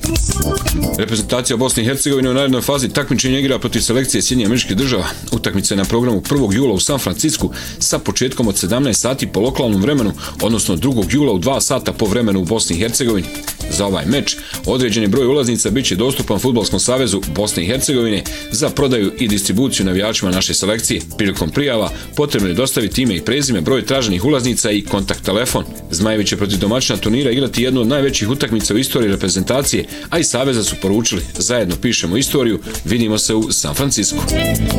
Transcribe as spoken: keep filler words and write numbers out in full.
Reprezentacija Bosne i Hercegovine u narednoj fazi takmičenja igra protiv selekcije Sjedinjenih Američkih Država. Utakmica je na programu prvog jula u San Francisku sa početkom od sedamnaest sati po lokalnom vremenu, odnosno drugog jula u dva sata po vremenu u Bosni i Hercegovini. Za ovaj meč određeni broj ulaznica biće dostupan Fudbalskom savezu Bosne i Hercegovine za prodaju i distribuciju navijačima naše selekcije. Prilikom prijava potrebno je dostaviti ime i prezime, broj traženih ulaznica i kontakt telefon. Zmajevi će protiv domaćina turnira igrati jednu od najvećih utakmica u istoriji reprezentacije, a i saveza su poručili: zajedno pišemo istoriju, vidimo se u San Francisku.